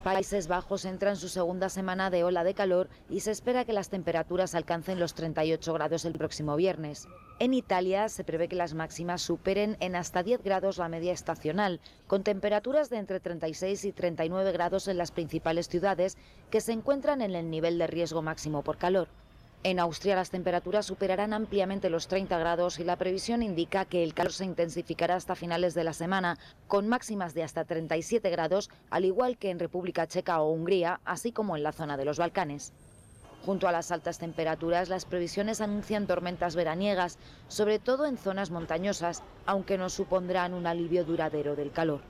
Países Bajos entra en su segunda semana de ola de calor y se espera que las temperaturas alcancen los 38 grados el próximo viernes. En Italia se prevé que las máximas superen en hasta 10 grados la media estacional, con temperaturas de entre 36 y 39 grados en las principales ciudades que se encuentran en el nivel de riesgo máximo por calor. En Austria las temperaturas superarán ampliamente los 30 grados y la previsión indica que el calor se intensificará hasta finales de la semana, con máximas de hasta 37 grados, al igual que en República Checa o Hungría, así como en la zona de los Balcanes. Junto a las altas temperaturas, las previsiones anuncian tormentas veraniegas, sobre todo en zonas montañosas, aunque no supondrán un alivio duradero del calor.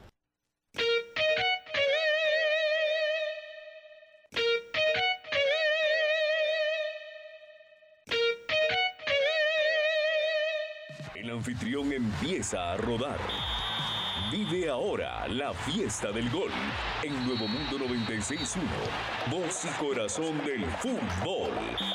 El anfitrión empieza a rodar. Vive ahora la fiesta del gol en Nuevo Mundo 96.1, voz y corazón del fútbol.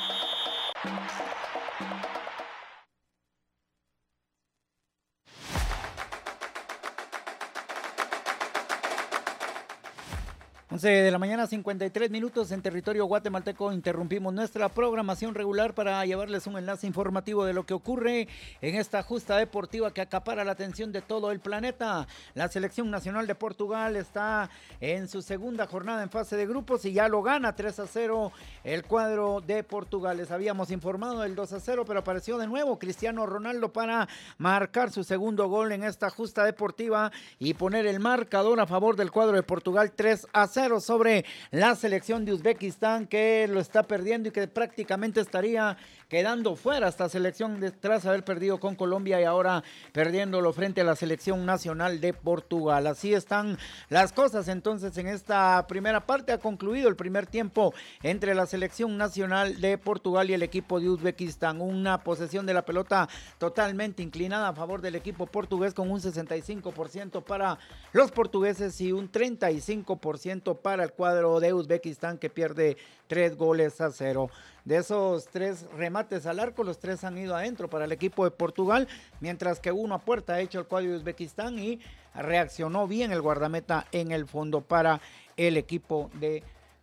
De la mañana, 53 minutos en territorio guatemalteco. Interrumpimos nuestra programación regular para llevarles un enlace informativo de lo que ocurre en esta justa deportiva que acapara la atención de todo el planeta. La selección nacional de Portugal está en su segunda jornada en fase de grupos y ya lo gana 3-0 el cuadro de Portugal. Les habíamos informado del 2-0, pero apareció de nuevo Cristiano Ronaldo para marcar su segundo gol en esta justa deportiva y poner el marcador a favor del cuadro de Portugal, 3-0 sobre la selección de Uzbekistán, que lo está perdiendo y que prácticamente estaría quedando fuera esta selección tras haber perdido con Colombia y ahora perdiéndolo frente a la selección nacional de Portugal. Así están las cosas entonces en esta primera parte. Ha concluido el primer tiempo entre la selección nacional de Portugal y el equipo de Uzbekistán. Una posesión de la pelota totalmente inclinada a favor del equipo portugués, con un 65% para los portugueses y un 35% para el cuadro de Uzbekistán, que pierde 3-0. De esos 3 remates al arco, los 3 han ido adentro para el equipo de Portugal, mientras que uno a puerta ha hecho el cuadro de Uzbekistán y reaccionó bien el guardameta en el fondo para el equipo de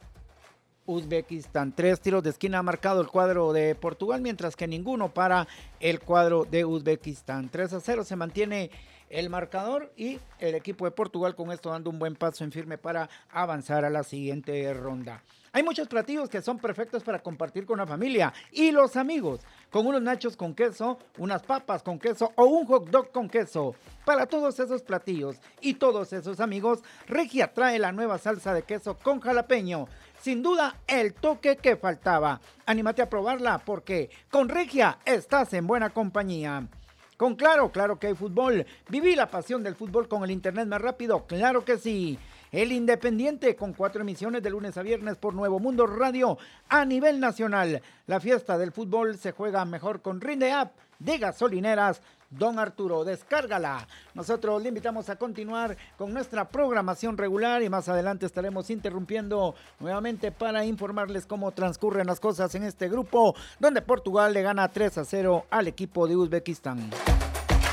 Uzbekistán. 3 tiros de esquina ha marcado el cuadro de Portugal, mientras que ninguno para el cuadro de Uzbekistán. 3-0 se mantiene el marcador y el equipo de Portugal con esto dando un buen paso en firme para avanzar a la siguiente ronda. Hay muchos platillos que son perfectos para compartir con la familia y los amigos, con unos nachos con queso, unas papas con queso o un hot dog con queso. Para todos esos platillos y todos esos amigos, Regia trae la nueva salsa de queso con jalapeño. Sin duda, el toque que faltaba. Anímate a probarla porque con Regia estás en buena compañía. Con Claro que hay fútbol. Viví la pasión del fútbol con el internet más rápido, claro que sí. El Independiente, con 4 emisiones de lunes a viernes por Nuevo Mundo Radio a nivel nacional. La fiesta del fútbol se juega mejor con Rinde App de Gasolineras Don Arturo. Descárgala. Nosotros le invitamos a continuar con nuestra programación regular y más adelante estaremos interrumpiendo nuevamente para informarles cómo transcurren las cosas en este grupo, donde Portugal le gana 3-0 al equipo de Uzbekistán.